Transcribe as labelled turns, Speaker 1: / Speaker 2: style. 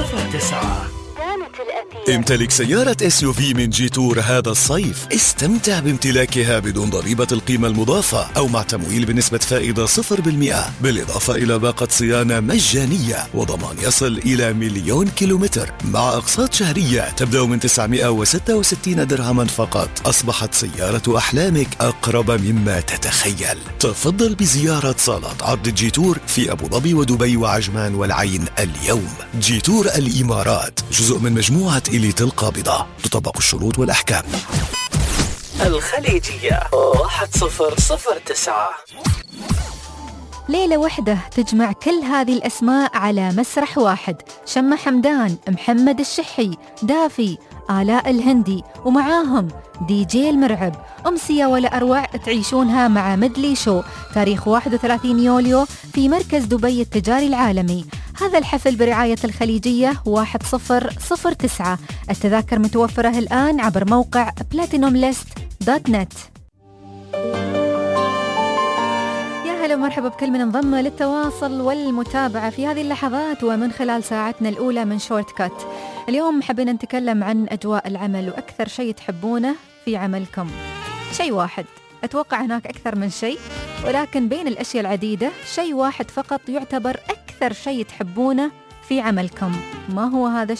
Speaker 1: 009.
Speaker 2: امتلك سيارة SUV من جيتور هذا الصيف. استمتع بامتلاكها بدون ضريبة القيمة المضافة أو مع تمويل بنسبة فائدة 0%، بالإضافة إلى باقة صيانة مجانية وضمان يصل إلى 1,000,000 كيلومتر مع أقساط شهرية تبدأ من 966 درهما فقط. أصبحت سيارة أحلامك أقرب مما تتخيل. تفضل بزيارة صالات عرض جيتور في أبو ظبي ودبي وعجمان والعين اليوم. جيتور الإمارات جزء من مجموعة إليت القابضة، تطبق الشروط والأحكام.
Speaker 1: الخليجية 1009.
Speaker 3: ليلة واحدة تجمع كل هذه الأسماء على مسرح واحد. شمة حمدان، محمد الشحي، دافي، آلاء الهندي، ومعاهم دي جي المرعب. أمسية ولا أروع تعيشونها مع ميدلي شو تاريخ 31 يوليو في مركز دبي التجاري العالمي. هذا الحفل برعاية الخليجية 1009. التذاكر متوفرة الآن عبر موقع platinumlist.net. يا هلا ومرحبا بكل من انضم للتواصل والمتابعة في هذه اللحظات ومن خلال ساعتنا الأولى من شورت كات. اليوم حبينا نتكلم عن أجواء العمل وأكثر شيء تحبونه في عملكم. شيء واحد، أتوقع هناك أكثر من شيء، ولكن بين الأشياء العديدة شيء واحد فقط يعتبر أكثر شيء تحبونه في عملكم. ما هو هذا